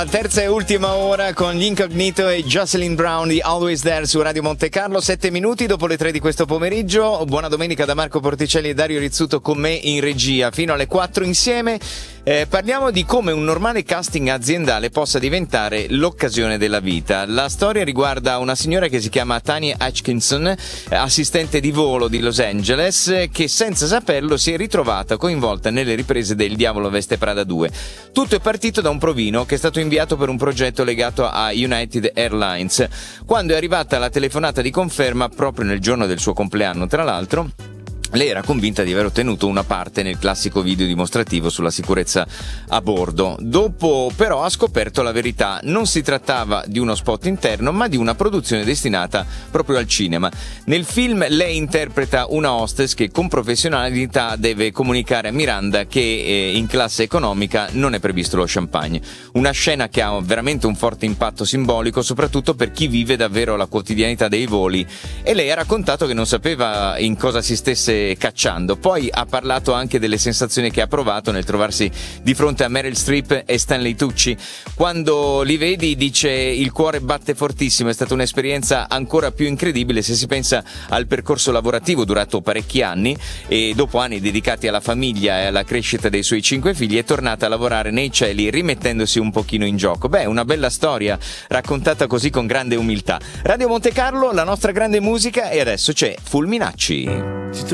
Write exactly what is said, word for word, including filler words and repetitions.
Terza e ultima ora con gli Incognito e Jocelyn Brown di Always There su Radio Monte Carlo. Sette minuti dopo le tre di questo pomeriggio. Buona domenica da Marco Porticelli e Dario Rizzuto con me in regia fino alle quattro insieme. Eh, parliamo di come un normale casting aziendale possa diventare l'occasione della vita. La storia riguarda una signora che si chiama Tanya Atkinson, assistente di volo di Los Angeles, che senza saperlo si è ritrovata coinvolta nelle riprese del Diavolo Veste Prada due. Tutto è partito da un provino che è stato inviato per un progetto legato a United Airlines. Quando è arrivata la telefonata di conferma, proprio nel giorno del suo compleanno tra l'altro, lei era convinta di aver ottenuto una parte nel classico video dimostrativo sulla sicurezza a bordo. Dopo però ha scoperto la verità. Non si trattava di uno spot interno, ma di una produzione destinata proprio al cinema. Nel film lei interpreta una hostess che con professionalità deve comunicare a Miranda che eh, in classe economica non è previsto lo champagne. Una scena che ha veramente un forte impatto simbolico, soprattutto per chi vive davvero la quotidianità dei voli. E lei ha raccontato che non sapeva in cosa si stesse cacciando. Poi ha parlato anche delle sensazioni che ha provato nel trovarsi di fronte a Meryl Streep e Stanley Tucci. Quando li vedi, dice, il cuore batte fortissimo. È stata un'esperienza ancora più incredibile se si pensa al percorso lavorativo durato parecchi anni, e dopo anni dedicati alla famiglia e alla crescita dei suoi cinque figli è tornata a lavorare nei cieli rimettendosi un pochino in gioco. Beh, una bella storia raccontata così con grande umiltà. Radio Monte Carlo, la nostra grande musica, e adesso c'è Fulminacci.